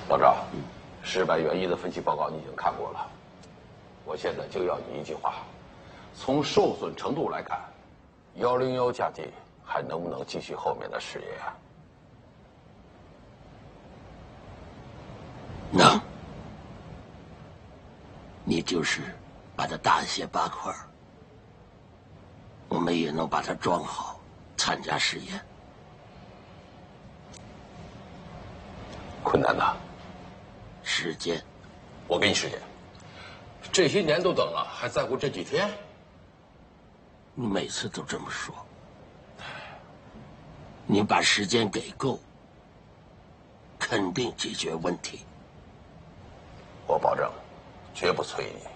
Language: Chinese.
老赵，失败原因的分析报告你已经看过了，我现在就要你一句话：从受损程度来看，101架机还能不能继续后面的事业啊？ 能。你就是把它大卸8块，我们也能把它装好，参加试验。 困难呐。 时间， 我给你时间。这些年都等了，还在乎这几天？ 你每次都这么说。你把时间给够，肯定解决问题。 我保证，绝不催你。